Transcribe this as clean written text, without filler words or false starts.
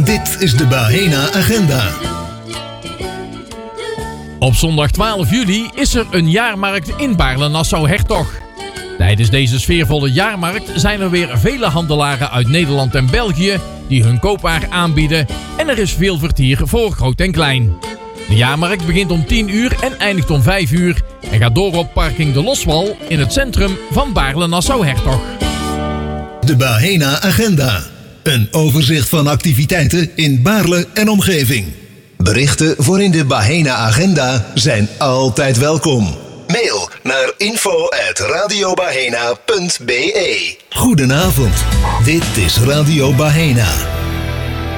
Dit is de Bahena Agenda. Op zondag 12 juli is er een jaarmarkt in Baarle-Nassau-Hertog. Tijdens deze sfeervolle jaarmarkt zijn er weer vele handelaren uit Nederland en België die hun koopwaar aanbieden en er is veel vertier voor groot en klein. De jaarmarkt begint om 10 uur en eindigt om 5 uur en gaat door op parking De Loswal in het centrum van Baarle-Nassau-Hertog. De Bahena Agenda. Een overzicht van activiteiten in Baarle en omgeving. Berichten voor in de Bahena Agenda zijn altijd welkom. Mail naar info@radiobahena.be. Goedenavond, dit is Radio Bahena.